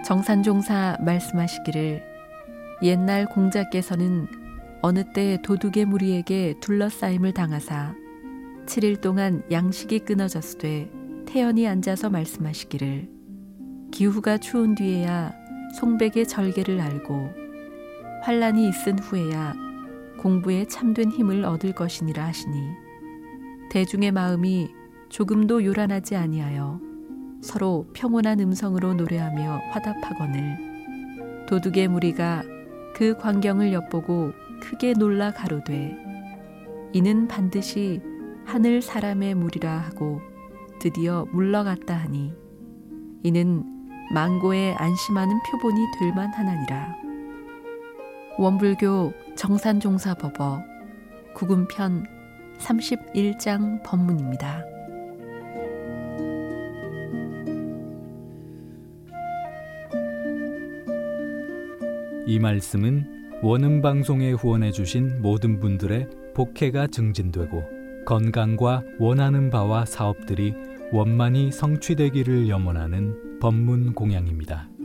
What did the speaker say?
정산종사 말씀하시기를 옛날 공자께서는 어느 때 도둑의 무리에게 둘러싸임을 당하사 7일 동안 양식이 끊어졌으되 태연히 앉아서 말씀하시기를 기후가 추운 뒤에야 송백의 절개를 알고 환란이 있은 후에야 공부에 참된 힘을 얻을 것이니라 하시니 대중의 마음이 조금도 요란하지 아니하여 서로 평온한 음성으로 노래하며 화답하거늘 도둑의 무리가 그 광경을 엿보고 크게 놀라 가로되 이는 반드시 하늘 사람의 무리라 하고 드디어 물러갔다 하니 이는 망고에 안심하는 표본이 될 만하나니라. 원불교 정산종사법어 구금편 31장 법문입니다. 이 말씀은 원음방송에 후원해 주신 모든 분들의 복혜가 증진되고 건강과 원하는 바와 사업들이 원만히 성취되기를 염원하는 법문 공양입니다.